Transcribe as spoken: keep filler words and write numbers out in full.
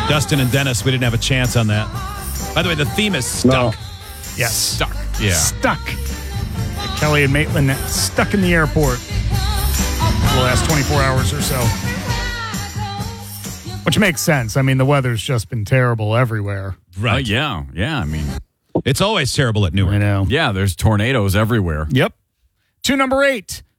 Dustin and Dennis, we didn't have a chance on that. By the way, the theme is stuck. No. Yes. Stuck. Yeah. Stuck. Kelly and Maitland stuck in the airport for the last twenty-four hours or so. Which makes sense. I mean, the weather's just been terrible everywhere. Right. Uh, yeah, yeah. I mean, it's always terrible at Newark. I know. yeah, there's tornadoes everywhere. Yep. To number eight,